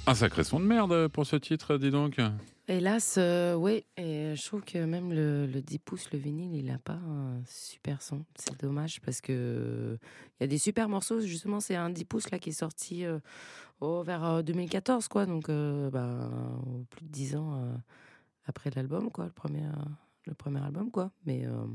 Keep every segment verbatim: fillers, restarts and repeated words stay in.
Un sacré son de merde pour ce titre, dis donc. Hélas, euh, oui, et je trouve que même le, le dix pouces, le vinyle, il n'a pas un super son. C'est dommage parce que il y a des super morceaux. Justement, c'est un dix pouces là qui est sorti euh, oh, vers euh, deux mille quatorze, quoi. Donc, euh, bah, plus de dix ans euh, après l'album, quoi, le premier, euh, le premier album, quoi. Mais, euh,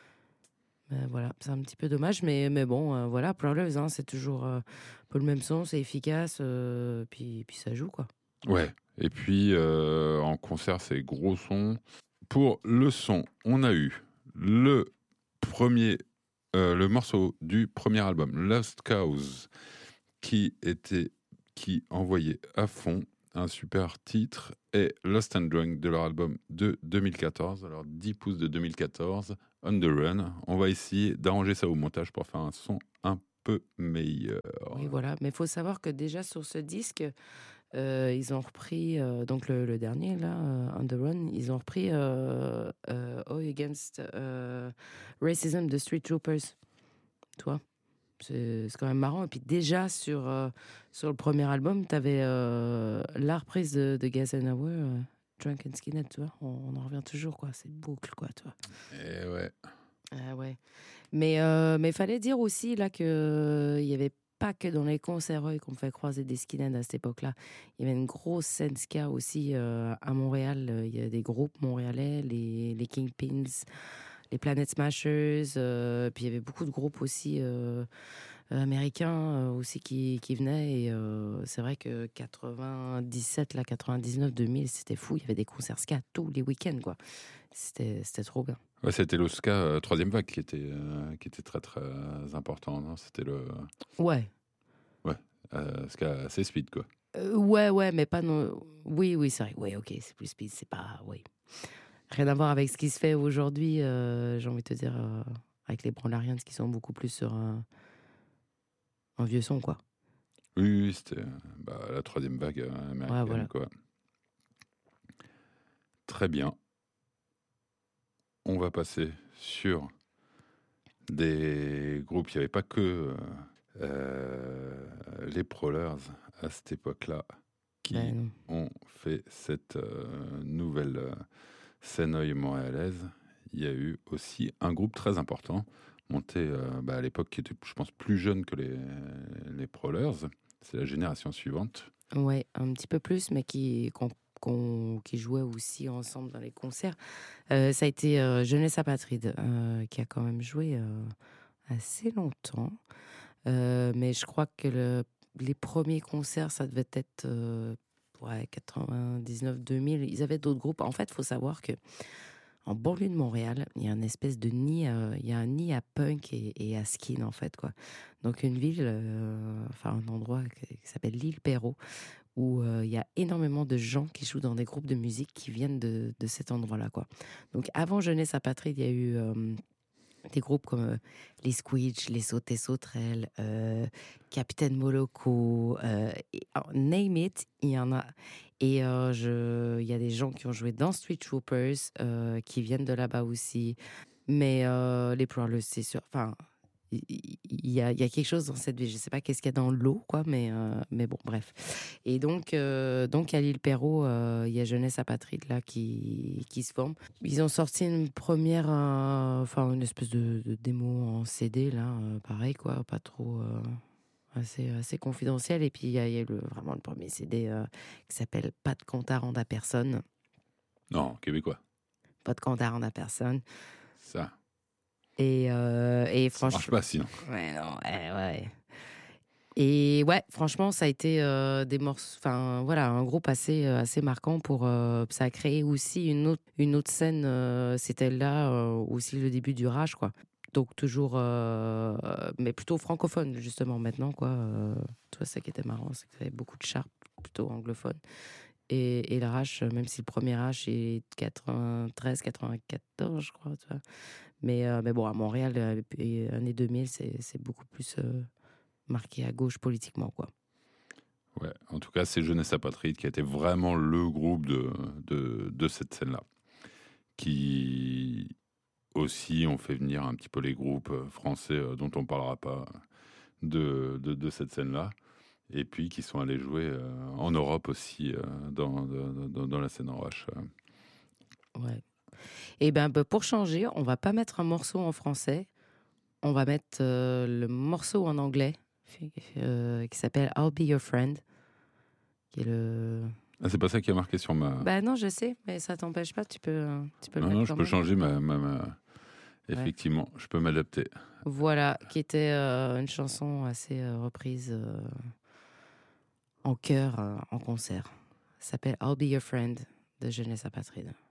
mais voilà, c'est un petit peu dommage. Mais, mais bon, euh, voilà, Prowlers, hein, c'est toujours euh, un peu le même son, c'est efficace, euh, puis, puis ça joue, quoi. Ouais. Et puis, euh, en concert, c'est gros son. Pour le son, on a eu le premier, euh, le morceau du premier album, Lost Cause, qui était, qui envoyait à fond un super titre, et Lost and Drunk de leur album de deux mille quatorze, alors dix pouces de deux mille quatorze, On the Run. On va essayer d'arranger ça au montage pour faire un son un peu meilleur. Oui, voilà. Mais il faut savoir que déjà sur ce disque, euh, ils ont repris, euh, donc le, le dernier, là, euh, On the Run, ils ont repris euh, euh, Oh Against euh, Racism de Street Troopers. Toi, c'est c'est quand même marrant. Et puis déjà sur, euh, sur le premier album, tu avais euh, la reprise de, de Gas and Hour, euh, Drunk and Skinhead, tu vois. On, on en revient toujours, quoi. C'est une boucle, quoi, tu vois. Et ouais. Ah ouais. Mais euh, mais fallait dire aussi là que il y avait pas que dans les concerts eux, qu'on fait croiser des skinheads à cette époque-là. Il y avait une grosse scène ska aussi euh, à Montréal. Il y a des groupes montréalais, les, les Kingpins, les Planet Smashers. Euh, puis il y avait beaucoup de groupes aussi euh, américains euh, aussi qui, qui venaient. Et euh, c'est vrai que quatre-vingt-dix-sept, là, quatre-vingt-dix-neuf, deux mille, c'était fou. Il y avait des concerts ska tous les week-ends, quoi. C'était, c'était trop bien. Ouais, c'était le ska euh, troisième vague qui était, euh, qui était très très important. Non, c'était le Ouais. ouais, euh, ska assez speed quoi. Euh, ouais, ouais, mais pas non. Oui, oui, c'est vrai. Oui, ok, c'est plus speed, c'est pas. Oui. Rien à voir avec ce qui se fait aujourd'hui, euh, j'ai envie de te dire, euh, avec les Branlarians qui sont beaucoup plus sur un, un vieux son, quoi. Oui, oui, c'était euh, bah, la troisième vague euh, américaine Ouais, voilà. quoi. Très bien. On va passer sur des groupes. Il n'y avait pas que euh, euh, les Prowlers à cette époque-là qui Ben, ont fait cette euh, nouvelle euh, scène œil montréalaise. Il y a eu aussi un groupe très important, monté euh, bah, à l'époque, qui était, je pense, plus jeune que les, les Prowlers. C'est la génération suivante. ouais, un petit peu plus, mais qui, qu'on, qu'on- qui jouait aussi ensemble dans les concerts. Euh, ça a été euh, Jeunesse Apatride, euh, qui a quand même joué euh, assez longtemps. Euh, mais je crois que le, les premiers concerts, ça devait être euh, ouais, quatre-vingt-dix-neuf deux mille. Ils avaient d'autres groupes. En fait, il faut savoir que en banlieue de Montréal, il y a une espèce de nid, euh, il y a un nid à punk et, et à skin, en fait, quoi. Donc, une ville, euh, enfin, un endroit qui, qui s'appelle l'île Perrot, où euh, il y a énormément de gens qui jouent dans des groupes de musique qui viennent de, de cet endroit-là, quoi. Donc, avant Jeunesse Apatride, il y a eu euh, des groupes comme euh, les Squidge, les Sautés Sauterelles, euh, Capitaine Moloko, euh, et- alors, name it, il y en a. Et euh, je, il y a des gens qui ont joué dans Street Troopers, euh, qui viennent de là-bas aussi. Mais euh, les Prowlers, c'est sûr. Enfin, il il y, a, il y a quelque chose dans cette ville. Je sais pas qu'est-ce qu'il y a dans l'eau, quoi, mais, euh, mais bon, bref. Et donc, euh, donc à l'île Perrot, euh, il y a Jeunesse Apatride là qui, qui se forme. Ils ont sorti une première, euh, enfin une espèce de, de démo en C D là, euh, pareil quoi, pas trop, euh, assez, assez confidentiel. Et puis il y a, il y a le, vraiment le premier C D euh, qui s'appelle Pas de compte à rendre à personne. Non, québécois. Pas de compte à rendre à personne. Ça, Et, euh, et ça marche franchement, pas sinon. ouais, non, ouais, ouais. Et ouais, franchement, ça a été euh, des morceaux, enfin voilà, un groupe assez euh, assez marquant pour euh, ça a créé aussi une autre une autre scène. Euh, c'était là euh, aussi le début du Rage, quoi. Donc toujours, euh, mais plutôt francophone justement maintenant, quoi. Euh, tu vois, ça qui était marrant, c'est qu'il y avait beaucoup de charpes plutôt anglophones. Et, et le Rage, même si le premier Rage est quatre-vingt-treize quatre-vingt-quatorze, je crois, tu vois. Mais, euh, mais bon, à Montréal, euh, depuis années deux mille, c'est c'est beaucoup plus euh, marqué à gauche politiquement, quoi. Ouais, en tout cas, c'est Jeunesse Apatride qui a été vraiment le groupe de, de, de cette scène-là. Qui aussi ont fait venir un petit peu les groupes français euh, dont on ne parlera pas de, de, de cette scène-là. et puis qui sont allés jouer euh, en Europe aussi, euh, dans, dans, dans la scène en roche. Ouais. Et ben bah, pour changer, on va pas mettre un morceau en français, on va mettre euh, le morceau en anglais euh, qui s'appelle I'll Be Your Friend, qui est le. Ah, c'est pas ça qui a marqué sur ma. Bah non, je sais, mais ça t'empêche pas, tu peux, tu peux le Non, mettre non, je quand peux même. changer ma. ma, ma... Effectivement, ouais. Je peux m'adapter. Voilà, qui était euh, une chanson assez euh, reprise euh, en chœur, euh, en concert. Ça s'appelle I'll Be Your Friend de Jeunesse Apatride.